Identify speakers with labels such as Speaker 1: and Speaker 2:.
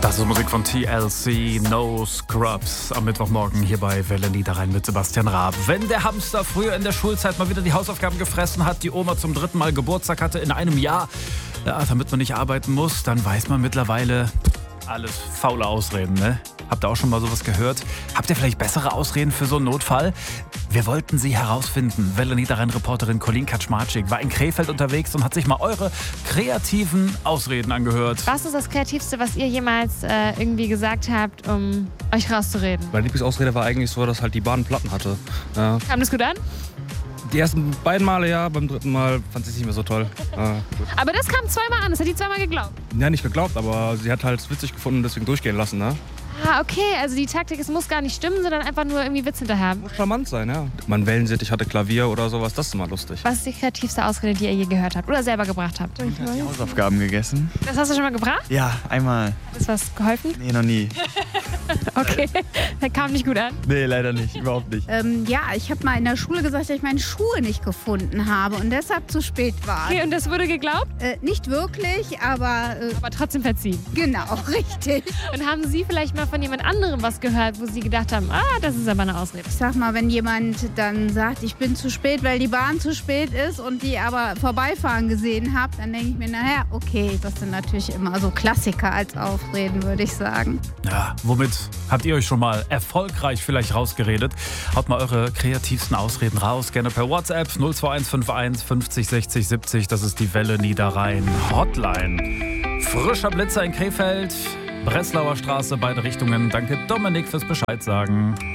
Speaker 1: Das ist Musik von TLC, No Scrubs. Am Mittwochmorgen hier bei Welle Niederrhein mit Sebastian Raab. Wenn der Hamster früher in der Schulzeit mal wieder die Hausaufgaben gefressen hat, die Oma zum 3. Mal Geburtstag hatte in einem Jahr, ja, damit man nicht arbeiten muss, dann weiß man mittlerweile alles faule Ausreden, ne? Habt ihr auch schon mal sowas gehört? Habt ihr vielleicht bessere Ausreden für so einen Notfall? Wir wollten sie herausfinden. Welle Niederrhein-Reporterin Colleen Kaczmarczyk war in Krefeld unterwegs und hat sich mal eure kreativen Ausreden angehört.
Speaker 2: Was ist das Kreativste, was ihr jemals irgendwie gesagt habt, um euch rauszureden?
Speaker 3: Meine Lieblingsausrede war eigentlich so, dass halt die Bahn Platten hatte. Ja.
Speaker 2: Kam das gut an?
Speaker 3: Die ersten beiden Male ja, beim dritten Mal fand sie es nicht mehr so toll. Gut.
Speaker 2: Aber das kam zweimal an, das hat die zweimal geglaubt.
Speaker 3: Ja, nicht geglaubt, aber sie hat halt witzig gefunden und deswegen durchgehen lassen, ne?
Speaker 2: Ah, okay, also die Taktik, es muss gar nicht stimmen, sondern einfach nur irgendwie Witz hinterher.
Speaker 3: Muss charmant sein, ja. Man Wellensittich hatte Klavier oder sowas, das ist immer lustig.
Speaker 2: Was ist die kreativste Ausrede, die ihr je gehört habt oder selber gebracht habt?
Speaker 4: Ich habe die Hausaufgaben gegessen.
Speaker 2: Das hast du schon mal gebracht?
Speaker 4: Ja, einmal.
Speaker 2: Ist was geholfen?
Speaker 4: Nee, noch nie.
Speaker 2: Okay, das kam nicht gut an.
Speaker 4: Nee, leider nicht, überhaupt nicht.
Speaker 5: Ja, ich habe mal in der Schule gesagt, dass ich meine Schuhe nicht gefunden habe und deshalb zu spät war.
Speaker 2: Okay, und das wurde geglaubt?
Speaker 5: Nicht wirklich, aber
Speaker 2: Aber trotzdem verziehen.
Speaker 5: genau, richtig.
Speaker 2: Und haben Sie vielleicht mal von jemand anderem was gehört, wo Sie gedacht haben, das ist aber eine Ausrede?
Speaker 5: Ich sag mal, wenn jemand dann sagt, ich bin zu spät, weil die Bahn zu spät ist und die aber vorbeifahren gesehen habe, dann denke ich mir, naja, okay, das sind natürlich immer so Klassiker als Ausreden, würde ich sagen.
Speaker 1: Ja, womit habt ihr euch schon mal erfolgreich vielleicht rausgeredet? Haut mal eure kreativsten Ausreden raus. Gerne per WhatsApp 02151 50 60 70. Das ist die Welle Niederrhein Hotline. Frischer Blitzer in Krefeld. Breslauer Straße, beide Richtungen. Danke Dominik fürs Bescheid sagen.